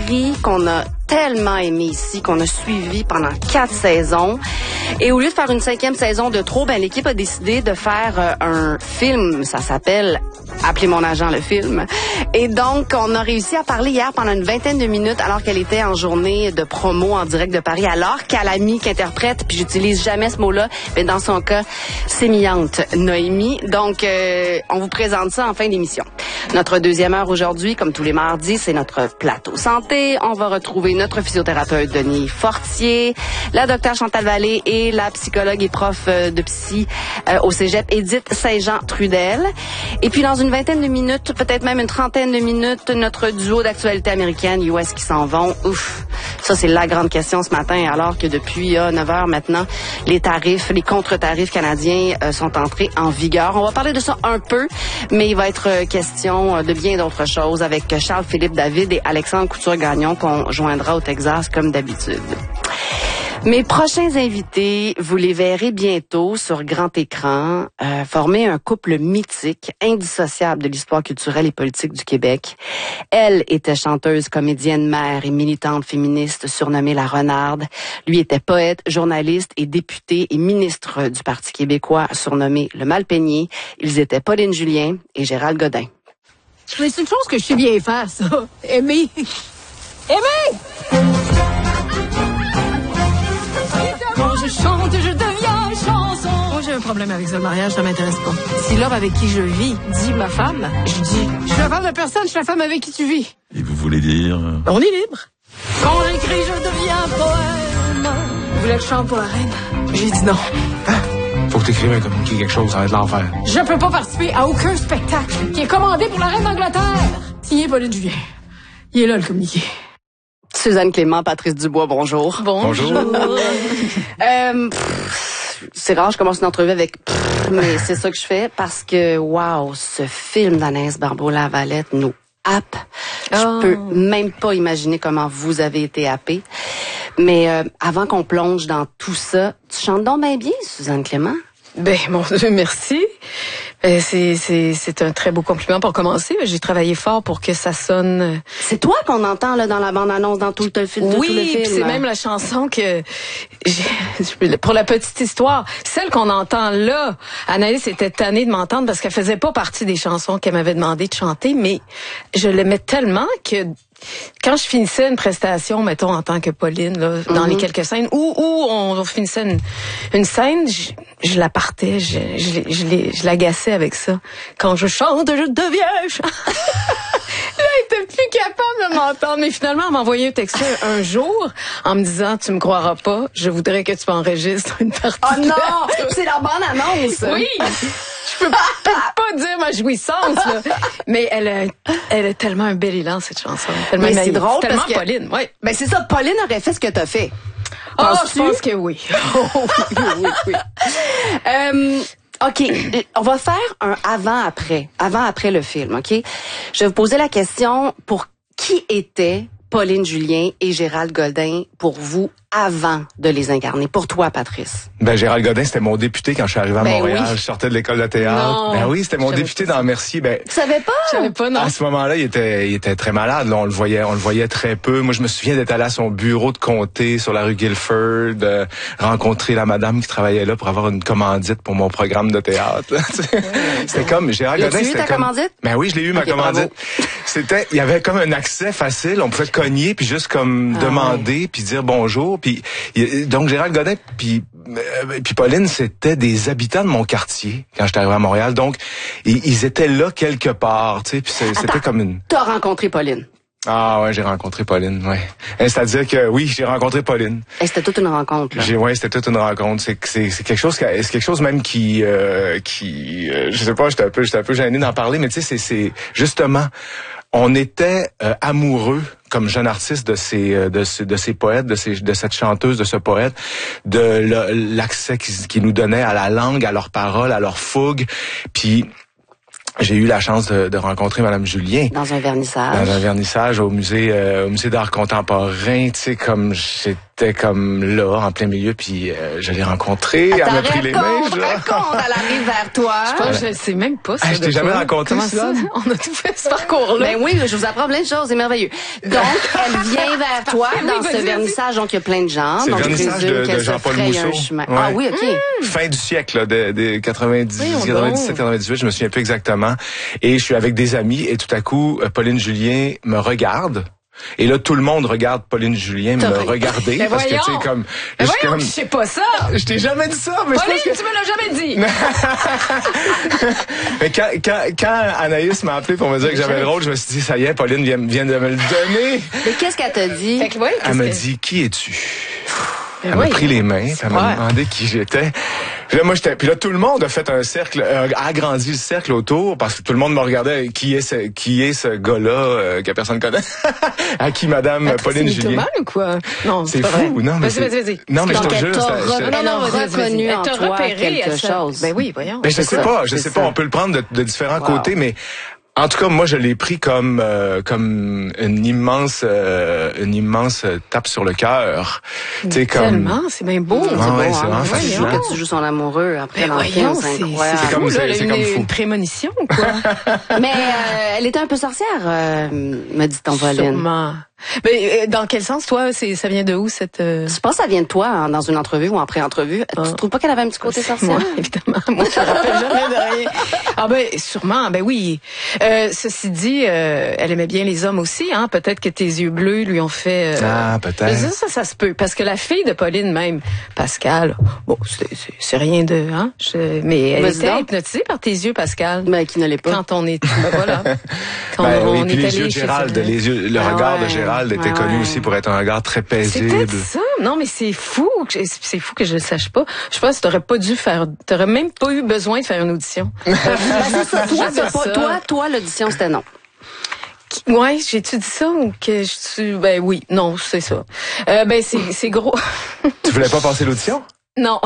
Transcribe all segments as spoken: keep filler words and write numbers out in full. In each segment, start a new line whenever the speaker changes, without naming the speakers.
série qu'on a tellement aimée ici, qu'on a suivie pendant quatre saisons. Et au lieu de faire une cinquième saison de trop, ben l'équipe a décidé de faire euh, un film. Ça s'appelle Appelez mon agent, le film. Et donc, on a réussi à parler hier pendant une vingtaine de minutes alors qu'elle était en journée de promo en direct de Paris, alors qu'elle a mis qu'interprète, puis j'utilise jamais ce mot-là, mais dans son cas, sémillante Noémie. Donc, euh, on vous présente ça en fin d'émission. Notre deuxième heure aujourd'hui, comme tous les mardis, c'est notre plateau santé. On va retrouver notre physiothérapeute Denis Fortier, la docteure Chantal Vallée et la psychologue et prof de psy euh, au cégep Édith Saint-Jean-Trudel. Et puis dans une vingtaine de minutes, peut-être même une trentaine de minutes, notre duo d'actualité américaine, U S qui s'en vont. Ouf, ça c'est la grande question ce matin, alors que depuis euh, neuf heures maintenant, les tarifs, les contre-tarifs canadiens euh, sont entrés en vigueur. On va parler de ça un peu, mais il va être euh, question euh, de bien d'autres choses avec Charles-Philippe David et Alexandre Couture-Gagnon qu'on joindra au Texas comme d'habitude. Mes prochains invités, vous les verrez bientôt sur grand écran, euh, former un couple mythique, indissociable de l'histoire culturelle et politique du Québec. Elle était chanteuse, comédienne, mère et militante féministe surnommée la Renarde. Lui était poète, journaliste et député et ministre du Parti québécois surnommé le Malpeigné. Ils étaient Pauline Julien et Gérald Godin.
Mais c'est une chose que je sais bien faire, ça. Aimer. Aimer! Quand je chante, je deviens chanson. Moi, j'ai un problème avec ça, le mariage, ça m'intéresse pas. Si l'homme avec qui je vis dit ma femme, je dis, je suis la femme de personne, je suis la femme avec qui tu vis.
Et vous voulez dire...
On est libre. Quand j'écris, je deviens poème. Vous voulez que je chante pour la reine? J'ai dit non.
Hein? Faut que t'écrives un communiqué quelque chose, ça va être l'enfer.
Je peux pas participer à aucun spectacle qui est commandé pour la reine d'Angleterre. Signé Pauline Julien. Il est là, le communiqué.
Suzanne Clément, Patrice Dubois, bonjour.
Bonjour.
euh, pff, c'est rare, je commence une entrevue avec pff, mais c'est ça que je fais parce que, wow, ce film d'Anaïs Barbeau-Lavalette nous happe. Je
Oh.
peux même pas imaginer comment vous avez été happé. Mais euh, avant qu'on plonge dans tout ça, tu chantes donc bien bien, Suzanne Clément?
Ben, mon Dieu, merci. Ben, c'est, c'est, c'est un très beau compliment pour commencer. J'ai travaillé fort pour que ça sonne...
C'est toi qu'on entend là dans la bande-annonce, dans tout le, film,
oui,
tout le film.
Oui, c'est même la chanson que... j'ai- Pour la petite histoire, celle qu'on entend là, Anaïs était tannée de m'entendre parce qu'elle faisait pas partie des chansons qu'elle m'avait demandé de chanter, mais je l'aimais tellement que... Quand je finissais une prestation, mettons, en tant que Pauline, là, dans
Mm-hmm.
les quelques scènes, où, où on, on finissait une, une scène, je, je la partais, je, je, je, l'ai- je l'agaçais avec ça. Quand je chante, je deviens... ch- Là, elle était plus capable de m'entendre. Mais finalement, elle m'a envoyé un texto un jour en me disant, tu me croiras pas, je voudrais que tu m'enregistres une partie.
Oh
de
non!
la-
C'est la bande-annonce!
Oui! Je peux pas, pas dire ma jouissance, là. Mais elle a, elle a tellement un bel élan, cette chanson. Tellement
Mais c'est
naïve.
drôle
Tellement
parce que-
Pauline, oui.
Ben c'est ça, Pauline aurait fait ce que t'as fait.
Ah, je
Penses-tu?
pense que oui.
Oh, oui, oui, oui. Euh, OK, on va faire un avant-après, avant-après le film, OK? Je vais vous poser la question, pour qui était Pauline Julien et Gérald Godin pour vous avant de les incarner? Pour toi, Patrice?
Ben, Gérald Godin, c'était mon député quand je suis arrivé à
Ben
Montréal.
oui.
Je sortais de l'école de théâtre.
Non.
Ben oui, c'était mon
Je savais
député
pas
dans Mercier. Ben,
Tu savais pas?
Je savais pas, non.
à ce moment-là, il était, il était très malade. Là, on le voyait, on le voyait très peu. Moi, je me souviens d'être allé à son bureau de comté sur la rue Guilford, de rencontrer la madame qui travaillait là pour avoir une commandite pour mon programme de théâtre. C'était comme Gérald
L'as-tu
Godin.
eu,
C'était
ta
comme...
commandite?
Ben oui, je l'ai eu ma
Ok,
commandite. C'était, il y avait comme un accès facile. On pouvait cogner puis juste comme
Ah,
demander puis dire bonjour. Puis il- donc Gérald Godin puis euh, puis Pauline, c'était des habitants de mon quartier quand j'étais arrivé à Montréal. Donc ils, ils étaient là quelque part, tu sais. Puis c'est- c'était
Attends.
comme une...
T'as rencontré Pauline.
Ah ouais, j'ai rencontré Pauline, ouais. Et c'est-à-dire que oui, j'ai rencontré Pauline.
Et c'était toute une rencontre, là.
J'ai ouais, c'était toute une rencontre. C'est c'est c'est quelque chose qui c'est quelque chose même qui euh, qui euh, je sais pas, j'étais un peu j'étais un peu gêné d'en parler, mais tu sais c'est c'est justement on était euh, amoureux comme jeune artiste de ces euh, de ces de ces poètes, de ces de cette chanteuse, de ce poète, de le- l'accès qu'ils qui nous donnait à la langue, à leurs paroles, à leur fougue. Puis j'ai eu la chance de, de rencontrer Madame Julien
Dans un vernissage.
dans un vernissage au musée euh, au musée d'art contemporain, tu sais, comme j'ai j'étais comme là, en plein milieu, puis euh, je l'ai rencontrée, elle m'a pris les mains.
Raconte, raconte, elle arrive vers toi.
Je pense que je sais même pas ça.
Ah, je t'ai jamais raconté
Comment ça? On a tout fait ce parcours-là.
Ben oui, je vous apprends plein de choses, c'est merveilleux. Donc, elle vient vers toi
Oui,
dans
vas-y,
ce
vas-y.
vernissage, donc il y a plein de gens.
C'est le
Donc, je
vernissage
présume
de, de
qu'elle se
Jean-Paul
fraye un
Mousseau.
chemin.
Ouais.
Ah oui, OK.
Fin du siècle, là, des, des quatre-vingt-dix,
Voyons
quatre-vingt-dix-sept,
donc.
quatre-vingt-dix-huit, je me souviens plus exactement. Et je suis avec des amis et tout à coup, euh, Pauline Julien me regarde. Et là, tout le monde regarde Pauline Julien me
T'as-
regarder.
Mais
parce que, tu sais,
voyons.
comme...
Mais
je suis
voyons,
comme-
je sais pas ça.
Je t'ai jamais dit ça, mais
Pauline,
je pense que...
tu me l'as jamais dit.
Mais quand, quand, quand Anaïs m'a appelé pour me dire que j'avais le rôle, je me suis dit, ça y est, Pauline vient, vient de me le donner.
Mais qu'est-ce qu'elle t'a dit?
Fait que, ouais,
Elle
qu'est-ce
m'a
que-
dit, qui es-tu?
Mais
Elle m'a
oui.
pris les mains, puis elle m'a
Ouais.
demandé qui j'étais. Puis là, moi, j'étais, puis là, tout le monde a fait un cercle, euh, a agrandi le cercle autour, parce que tout le monde me regardait, qui est ce, qui est ce gars-là, euh, que personne connaît? À qui Madame
Attends,
Pauline
c'est
Julien?
mythomane ou quoi? Non,
C'est
pas
fou,
vrai.
non, mais
Vas-y,
c'est-
vas-y, vas-y.
Non, mais je
Donc,
te
elle
jure,
t'a
ça-
re-
je-
Elle a
vas-y, vas-y.
reconnu
Elle
en
t'a
toi
repéré
quelque
à ça.
chose.
Ben oui, voyons.
Ben, je
C'est
sais
ça,
pas, je
c'est
sais
ça.
pas, on peut le prendre de, de différents
Wow.
côtés, mais en tout cas, moi, je l'ai pris comme euh, comme une immense euh, une immense tape sur le cœur. Tu sais, comme
Tellement, c'est bien beau.
C'est
Ah
beau,
ouais,
hein?
c'est vraiment
Tu
fascinant.
joues que tu joues son amoureux après
Ben
dans le film,
voyons,
c'est
c'est
incroyable.
C'est comme-
fou, là,
c'est- c'est
une,
comme fou.
une prémonition, quoi.
Mais euh, elle était un peu sorcière, euh, me dit ton Pauline.
Sûrement. Ben, euh, dans quel sens, toi, c'est, ça vient de où, cette... euh,
Je pense que ça vient de toi, hein, dans une entrevue ou en pré-entrevue.
Ah.
Tu trouves pas qu'elle avait un petit côté sorcière?
Moi, évidemment. Moi, je me rappelle jamais de rien. Ah ben, sûrement, ben oui. Euh, ceci dit, euh, elle aimait bien les hommes aussi, hein. Peut-être que tes yeux bleus lui ont fait... euh,
Ah, peut-être.
Ça, ça, ça se peut. Parce que la fille de Pauline même, Pascal, bon, c'est, c'est, c'est rien de... Hein, je- mais elle
Vas-y
était
donc.
hypnotisée par tes yeux, Pascal.
Ben, qui ne l'est pas.
Quand on est... Ben voilà. Quand
Ben
on
oui, puis
est
les
allé
yeux de
chez
Gérald,
elle.
les yeux, le
Ah
regard de
ouais.
Gérald était
Ah
connu
ouais.
aussi pour être un regard très
C'est
paisible.
peut-être ça. Non, mais c'est fou. que- C'est fou que je le sache pas. Je pense que t'aurais pas dû faire, t'aurais même pas eu besoin de faire une audition.
Ben, c'est ça. Toi,
Juste
t'as pas-
ça.
toi, toi, l'audition, c'était non.
Ouais, j'ai-tu dit ça ou que je suis, ben oui, non, c'est ça. Euh, ben c'est, c'est gros.
Tu voulais pas passer l'audition?
Non,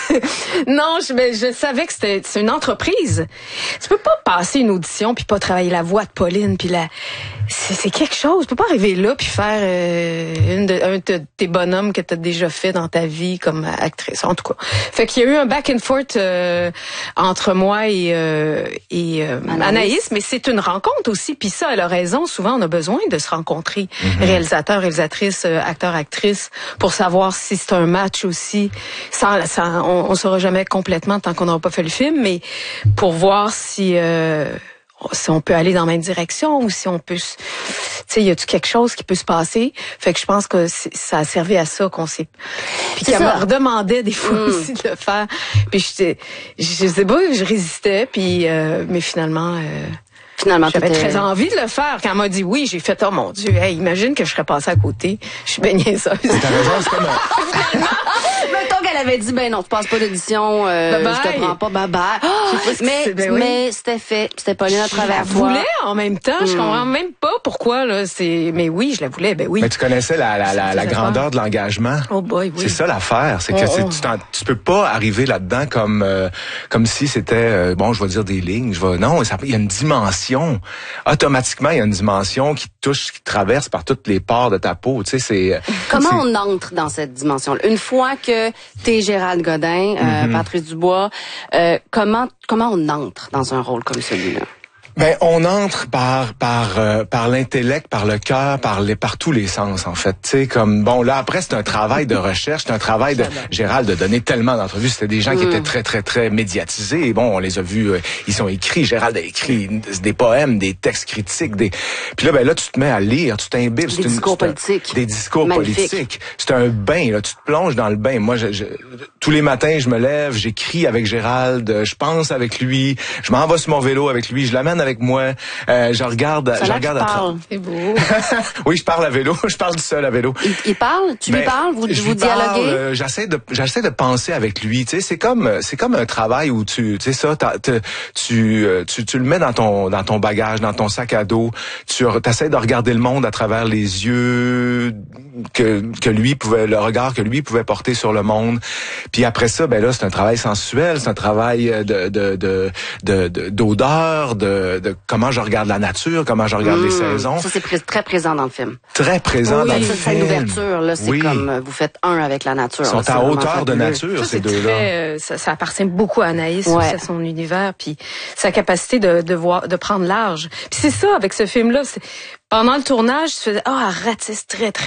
non, je, ben, je savais que c'était c'est une entreprise. Tu peux pas passer une audition puis pas travailler la voix de Pauline puis la, c'est, c'est quelque chose. Tu peux pas arriver là puis faire euh, une de, un de tes bonhommes que t'as déjà fait dans ta vie comme actrice. En tout cas, fait qu'il y a eu un back and forth euh, entre moi et euh, et euh,
Anaïs.
Anaïs, mais c'est une rencontre aussi. Puis ça, elle a raison. Souvent, on a besoin de se rencontrer, réalisateur, réalisatrice, euh, acteur, actrice, pour savoir si c'est un match aussi. Ça, ça, on, on saura jamais complètement tant qu'on n'aura pas fait le film, mais pour voir si euh, si on peut aller dans la même direction ou si on peut, tu sais, y a-tu quelque chose qui peut se passer. Fait que je pense que c'est- ça a servi à ça qu'on s'est. Puis
C'est
qu'elle me
ça.
redemandait des fois
Mm.
aussi de le faire. Puis j'étais, je sais pas, je résistais. Puis euh, mais finalement. Euh,
Finalement,
J'avais
t'étais-
très envie de le faire. Quand elle m'a dit oui, j'ai fait, oh mon Dieu, hey, imagine que je serais passée à côté. Je suis bien niaiseuse.
T'as raison, c'est comme un...
Mettons qu'elle avait dit, ben non, tu passes pas l'audition, euh,
Bye bye.
je te prends pas, bye bye.
sais pas ce que
mais,
c'est, ben oui.
mais c'était fait, c'était Pauline à
Je
travers
la
toi.
voulais en même temps. Je comprends même pas pourquoi, là. C'est, mais oui, je la voulais, ben oui.
Mais tu connaissais la, la, la, la
Ça fait
grandeur
peur.
de l'engagement.
Oh boy, oui.
C'est ça l'affaire, c'est que
Oh,
c'est-
oh.
tu, t'en- tu peux pas arriver là-dedans comme euh, comme si c'était euh, bon, je vais dire des lignes, je vais non, ça- il y a une dimension. Automatiquement, il y a une dimension qui te touche, qui te traverse par toutes les pores de ta peau, tu sais, c'est
Comment
c'est-
on entre dans cette dimension-là? Une fois que t'es Gérald Godin, euh,
Mm-hmm.
Patrice Dubois, euh, comment comment on entre dans un rôle comme celui-là?
Ben, on entre par par euh, par l'intellect, par le cœur, par les par tous les sens en fait. Tu sais comme bon là après c'est un travail de recherche, c'est un travail de Gérald de donner tellement d'entrevues. C'était des gens qui étaient très très très médiatisés. Et bon, on les a vus, euh, ils sont écrits. Gérald a écrit des poèmes, des textes critiques, des. Puis là ben là tu te mets à lire, tu t'imbibes.
Des
C'est une-
discours
c'est un-
politiques.
Des discours
Magnifique.
politiques. C'est un bain là, tu te plonges dans le bain. Moi je, je- tous les matins je me lève, j'écris avec Gérald, je pense avec lui, je m'en vais sur mon vélo avec lui, je l'amène avec moi. Euh, je regarde,
Ça a
je
l'air
regarde
qu'il
à tra-
parle.
C'est beau.
Oui, je parle à vélo, je parle tout seul à vélo.
Il, il parle? Tu lui
Ben,
parles? Vous,
je
vous
lui parle,
dialoguez?
euh, j'essaie de j'essaie de penser avec lui, tu sais, c'est comme c'est comme un travail où tu tu sais ça t'as- t'as- tu, euh, tu tu le mets dans ton dans ton bagage, dans ton sac à dos, tu essaies de regarder le monde à travers les yeux que que lui pouvait le regard que lui pouvait porter sur le monde. Puis après ça ben là c'est un travail sensuel, c'est un travail de de de de- de- d'odeur, de de, de comment je regarde la nature, comment je regarde
mmh,
les saisons.
Ça, c'est pr- très présent dans le film.
Très présent
oui,
dans le
ça,
film.
C'est une ouverture, là. C'est
oui.
comme, vous faites un avec la nature.
Ils sont
là,
à hauteur de nature,
ça,
ces deux-là.
Très, euh, ça, ça appartient beaucoup à Anaïs,
ouais.
aussi à son univers, puis sa capacité de, de voir, de prendre large. Puis c'est ça, avec ce film-là, c'est, pendant le tournage, tu faisais, ah, oh, arrête, c'est très, très